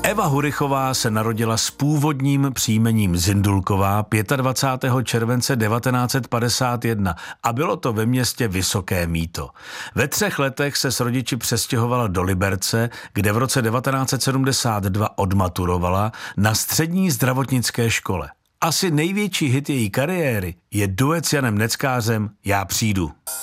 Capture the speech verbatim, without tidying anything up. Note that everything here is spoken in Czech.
Eva Hurichová se narodila s původním příjmením Zindulková dvacátého pátého července devatenáct set padesát jedna a bylo to ve městě Vysoké Mýto. Ve třech letech se s rodiči přestěhovala do Liberce, kde v roce devatenáct set sedmdesát dva odmaturovala na střední zdravotnické škole. Asi největší hit její kariéry je duet s Janem Neckářem Já přijdu.